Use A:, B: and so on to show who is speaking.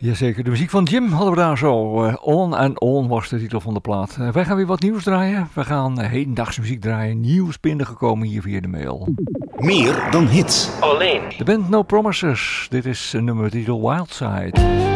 A: Jazeker, de muziek van Jim hadden we daar zo. On and On was de titel van de plaat. Wij gaan weer wat nieuws draaien. We gaan hedendaagse muziek draaien. Nieuws binnengekomen hier via de mail.
B: Meer dan hits.
C: Alleen.
A: De band No Promises. Dit is een nummer titel Wildside.